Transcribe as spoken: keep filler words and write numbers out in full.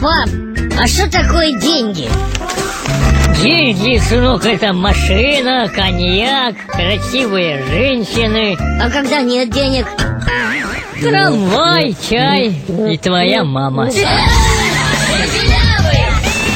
Пап, а что такое деньги? Деньги, сынок, это машина, коньяк, красивые женщины. А когда нет денег? Трамвай, чай и твоя мама.